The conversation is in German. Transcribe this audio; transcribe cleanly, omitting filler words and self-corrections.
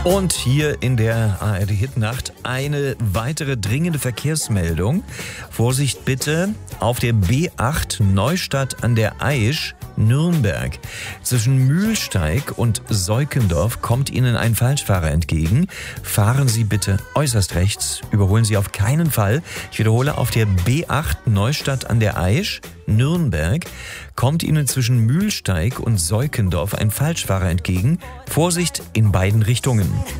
Und hier in der ARD-Hitnacht eine weitere dringende Verkehrsmeldung. Vorsicht bitte auf der B8 Neustadt an der Aisch, Nürnberg. Zwischen Mühlsteig und Seukendorf kommt Ihnen ein Falschfahrer entgegen. Fahren Sie bitte äußerst rechts, überholen Sie auf keinen Fall. Ich wiederhole, auf der B8 Neustadt an der Aisch, Nürnberg, kommt Ihnen zwischen Mühlsteig und Seukendorf ein Falschfahrer entgegen. Vorsicht in beiden Richtungen.